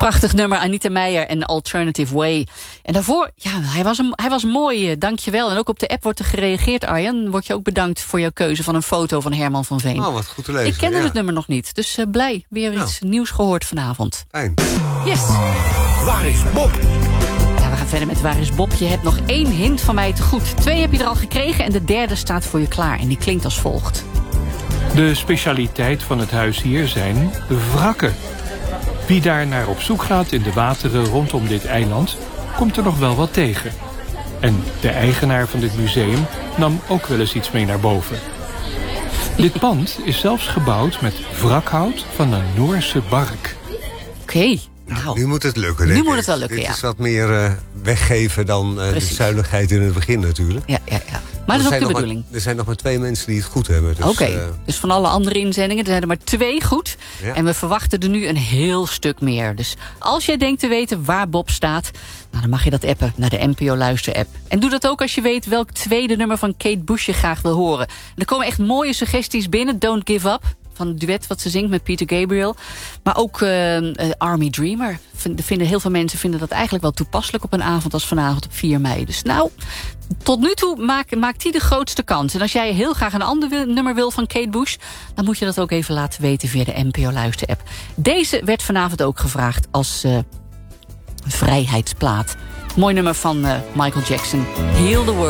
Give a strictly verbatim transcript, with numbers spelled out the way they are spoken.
Prachtig nummer, Anita Meijer en Alternative Way. En daarvoor, ja, hij was, een, hij was mooi, dankjewel. En ook op de app wordt er gereageerd, Arjan. Word je ook bedankt voor jouw keuze van een foto van Herman van Veen. Oh, wat goed te lezen. Ik kende ja. het nummer nog niet, dus uh, blij. Weer ja. iets nieuws gehoord vanavond. Fijn. Yes. Waar is Bob? Ja, we gaan verder met Waar is Bob? Je hebt nog één hint van mij te goed. Twee heb je er al gekregen en de derde staat voor je klaar. En die klinkt als volgt. De specialiteit van het huis hier zijn wrakken. Wie daar naar op zoek gaat in de wateren rondom dit eiland, komt er nog wel wat tegen. En de eigenaar van dit museum nam ook wel eens iets mee naar boven. Dit pand is zelfs gebouwd met wrakhout van een Noorse bark. Oké. Okay. Nou, nu moet het lukken. Nu denk moet ik. het wel lukken, Dit ja. is wat meer uh, weggeven dan uh, de zuinigheid in het begin natuurlijk. Ja, ja, ja. Maar dat is ook de bedoeling. Maar, er zijn nog maar twee mensen die het goed hebben. Dus, Oké, okay. uh, dus van alle andere inzendingen er zijn er maar twee goed. Ja. En we verwachten er nu een heel stuk meer. Dus als jij denkt te weten waar Bob staat, nou, dan mag je dat appen naar de N P O Luister-app. En doe dat ook als je weet welk tweede nummer van Kate Bush je graag wil horen. En er komen echt mooie suggesties binnen. Don't Give Up. Van het duet wat ze zingt met Peter Gabriel. Maar ook uh, uh, Army Dreamer. Vinden, heel veel mensen vinden dat eigenlijk wel toepasselijk op een avond als vanavond op vier mei. Dus nou, tot nu toe maakt maak die de grootste kans. En als jij heel graag een ander wil, nummer wil van Kate Bush, dan moet je dat ook even laten weten via de N P O Luister-app. Deze werd vanavond ook gevraagd als uh, vrijheidsplaat. Mooi nummer van uh, Michael Jackson. Heal the World.